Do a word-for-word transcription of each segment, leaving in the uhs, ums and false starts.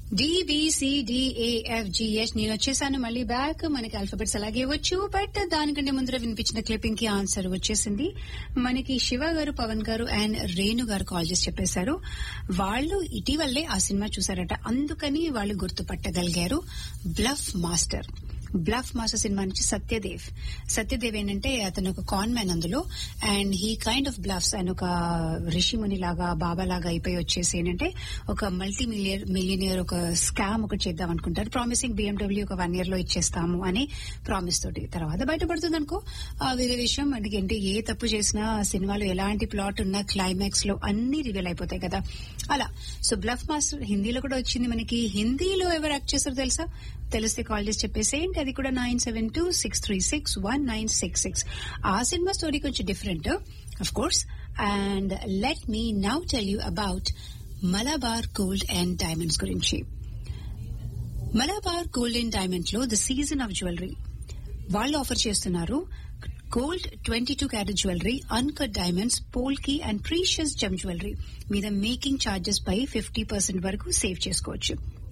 డిబిసిడిఏఎఫ్జిహెచ్ నేను వచ్చేసాను మళ్ళీ బ్యాక్. మనకి ఆల్ఫాబెట్స్ అలాగే వచ్చు, బట్ దానికంటే ముందర వినిపించిన క్లిప్పింగ్ కి ఆన్సర్ వచ్చేసింది. మనకి శివ గారు, పవన్ గారు అండ్ రేణు గారు కాల్ చేసి చెప్పేశారు. వాళ్ళు ఇటీవలే ఆ సినిమా చూసారట, అందుకని వాళ్ళు గుర్తుపట్టగలిగారు. Bluff master. Bluff master cinema నుంచి సత్యదేవ్. సత్యదేవ్ ఏంటంటే అతను ఒక కాన్ మ్యాన్ అందులో, and he kind of bluffs. ఆయన ఒక ఋషిముని లాగా, బాబా లాగా అయిపోయి వచ్చేసి ఏంటంటే ఒక మల్టీ మిలియర్ మిలియనియర్ ఒక స్కామ్ ఒకటి చేద్దాం అనుకుంటారు. ప్రామిసింగ్ బిఎండబ్ల్యూ ఒక వన్ ఇయర్ లో ఇచ్చేస్తాము అని ప్రామిస్ తోటి. తర్వాత బయటపడుతుంది అనుకో వేరే విషయం. అందుకంటే ఏ తప్పు చేసినా సినిమాలో ఎలాంటి ప్లాట్ ఉన్నా క్లైమాక్స్ లో అన్ని రివీల్ అయిపోతాయి కదా, అలా. సో బ్లఫ్ మాస్టర్ హిందీలో కూడా వచ్చింది మనకి. హిందీలో ఎవరు యాక్ట్ చేస్తారో తెలుసా? తెలిస్తే కాల్ చేసి చెప్పేసేయండి. అది కూడా nine seven two six three six one nine six six. ఆ సినిమా స్టోరీ కొంచెం different of course. And let me now tell you about Malabar gold and diamonds గురించి. మలబార్ గోల్డ్ అండ్ డైమండ్ లో ద సీజన్ ఆఫ్ జ్యువెలరీ వాళ్ళు offer చేస్తున్నారు. Gold twenty two carat jewellery, uncut diamonds, polki and precious gem jewellery మీద making charges పై fifty percent వరకు save చేసుకోవచ్చు.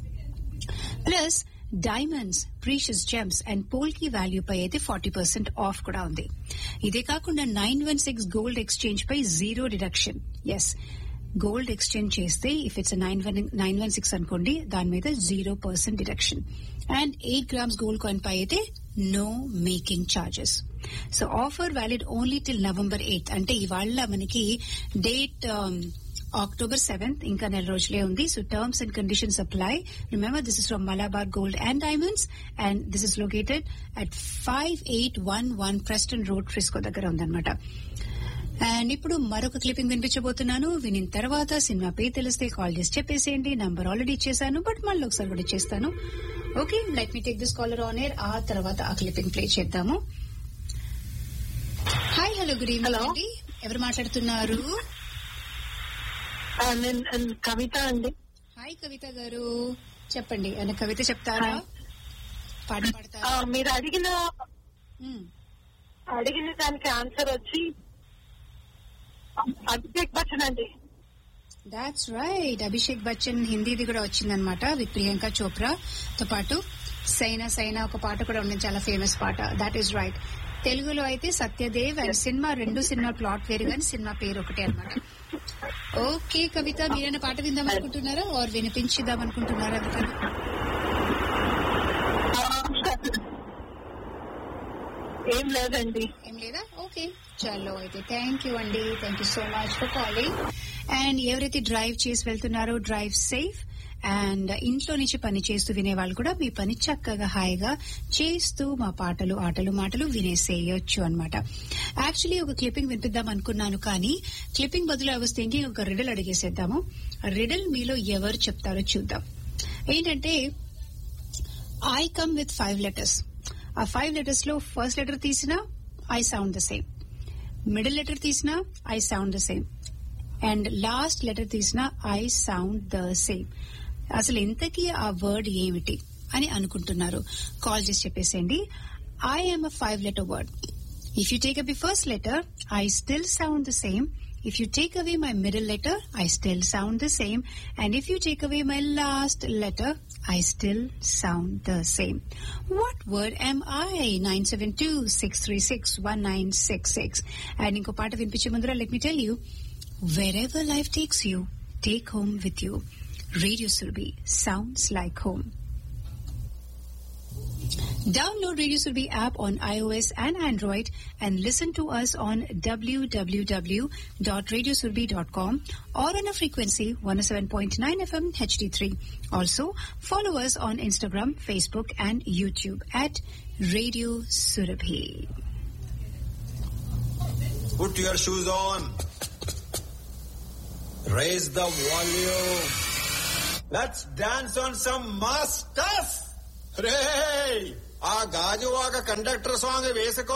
Plus diamonds, precious Gems and polki value pi అయితే forty percent of కూడా ఉంది. ఇదే కాకుండా nine one six gold exchange పై zero deduction. Yes, gold exchange చేస్తే if it's nine one nine one six అనుకోండి, దాని మీద zero percent deduction. And eight grams gold coin పై అయితే no making charges. So offer valid only till November eighth. అంటే ఇవాళ మనకి date October seventh, ఇంకా నెల రోజులే ఉంది. So terms and conditions apply. Remember, this is from Malabar gold and diamonds and this is located at five eight one one Preston road, Frisco దగ్గర ఉందన్నమాట. And ఇప్పుడు మరొక క్లిప్పింగ్ వినిపించబోతున్నాను. వినిన తర్వాత సినిమా పేరు తెలిస్తే కాల్ చేసి చెప్పేసేయండి. నంబర్ ఆల్రెడీ ఇచ్చేసాను, బట్ మళ్ళీ ఒకసారి కూడా ఇచ్చేస్తాను. Okay, let me take this caller on air. ఆ తర్వాత ఆ క్లిప్పింగ్ ప్లే చేద్దాము. హాయ్, హలో, గుడ్ ఈవినింగ్ అండి. ఎవరు మాట్లాడుతున్నారు? కవిత అండి. హాయ్ కవిత గారు, చెప్పండి. ఆయన కవిత చెప్తారా? పాట పాడతారా? మీరు అడిగిన అడిగిన దానికి ఆన్సర్ వచ్చి అభిషేక్ బచ్చన్ అండి. That's right, Abhishek Bachchan. హిందీది కూడా వచ్చిందనమాట విత్ ప్రియాంక చోప్రా తో పాటు. సైనా సైనా ఒక పాట కూడా ఉంది, చాలా ఫేమస్ పాట. That is right. తెలుగులో అయితే సత్యదేవ్. అండ్ సినిమా రెండు సినిమా ప్లాట్ వేరు కానీ సినిమా పేరు ఒకటే అనమాట. ఓకే కవిత, మీరైనా పాట విందాం అనుకుంటున్నారా ఆర్ వినిపించిద్దాం అనుకుంటున్నారా? ఏం లేదండి. ఏం లేదా? ఓకే, చలో అయితే. థ్యాంక్ యూ అండి, thank you so much for calling. And ఎవరైతే డ్రైవ్ చేసి వెళ్తున్నారో డ్రైవ్ సేఫ్. అండ్ ఇంట్లో నుంచి పని చేస్తూ వినేవాళ్ళు కూడా మీ పని చక్కగా హాయిగా చేస్తూ మా పాటలు, ఆటలు, మాటలు వినేసేయొచ్చు అనమాట. యాక్చువల్లీ ఒక క్లిప్పింగ్ వినిపిద్దాం అనుకున్నాను, కానీ క్లిప్పింగ్ బదులు వస్తే ఏంటి, ఒక రిడల్ అడిగేసేద్దాము. రిడల్ మీలో ఎవరు చెప్తారో చూద్దాం. ఏంటంటే, I come with five letters. ఆ ఫైవ్ లెటర్స్ లో ఫస్ట్ లెటర్ తీసినా I sound the same, middle letter తీసినా I sound the same, and last letter తీసినా ఐ సౌండ్ ద సేమ్. అసలు ఇంతకీ ఆ వర్డ్ ఏమిటి అని అనుకుంటున్నారు? కాల్ చేసి చెప్పేసేయండి. I am a five letter word. If you take away first letter, I still sound the same. If you take away my middle letter, I still sound the same. And if you take away my last letter, I still sound the same. What word am I? nine seven two six three six one nine six six. And inko paata vinpiche mundra, let me tell you, wherever life takes you, take home with you. Radio Surabhi sounds like home. Download Radio Surabhi app on iOS and Android and listen to us on w w w dot radio surabhi dot com or on a frequency one oh seven point nine F M H D three. Also, follow us on Instagram, Facebook and YouTube at Radio Surabhi. Put your shoes on. Raise the volume. Let's dance on some mass stuff. రే ఆ Gajuwaka conductor song వేసుకో.